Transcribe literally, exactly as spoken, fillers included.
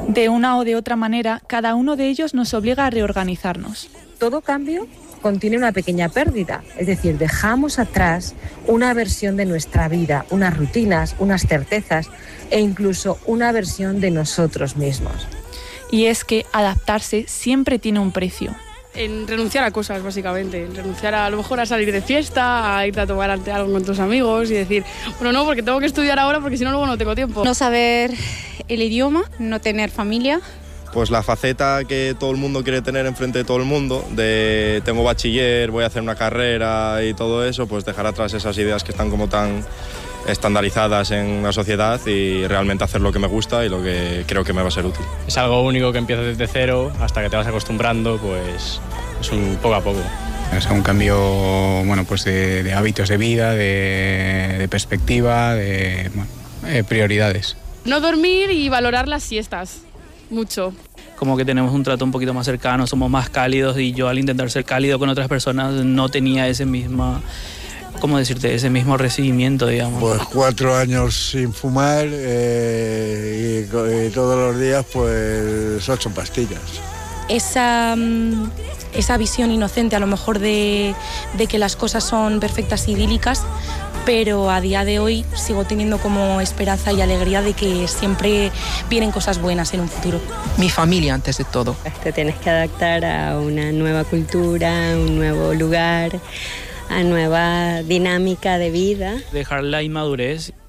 De una o de otra manera, cada uno de ellos nos obliga a reorganizarnos. Todo cambio contiene una pequeña pérdida, es decir, dejamos atrás una versión de nuestra vida, unas rutinas, unas certezas e incluso una versión de nosotros mismos. Y es que adaptarse siempre tiene un precio. En renunciar a cosas, básicamente. En renunciar a, a lo mejor a salir de fiesta, a irte a tomar algo con tus amigos y decir, bueno, no, porque tengo que estudiar ahora porque si no luego no tengo tiempo. No saber el idioma, no tener familia. Pues la faceta que todo el mundo quiere tener enfrente de todo el mundo, de tengo bachiller, voy a hacer una carrera y todo eso, pues dejar atrás esas ideas que están como tan estandarizadas en la sociedad y realmente hacer lo que me gusta y lo que creo que me va a ser útil. Es algo único que empiezas desde cero hasta que te vas acostumbrando, pues es un poco a poco. Es un cambio, bueno, pues de, de hábitos de vida, de, de perspectiva, de bueno, eh, prioridades. No dormir y valorar las siestas, mucho. Como que tenemos un trato un poquito más cercano, somos más cálidos y yo al intentar ser cálido con otras personas no tenía ese misma, ¿cómo decirte? Ese mismo recibimiento, digamos. Pues cuatro años sin fumar eh, y, y todos los días pues ocho pastillas. Esa, esa visión inocente a lo mejor de, de que las cosas son perfectas y idílicas, pero a día de hoy sigo teniendo como esperanza y alegría de que siempre vienen cosas buenas en un futuro. Mi familia antes de todo. Te tienes que adaptar a una nueva cultura, a un nuevo lugar, a nueva dinámica de vida. Dejar la inmadurez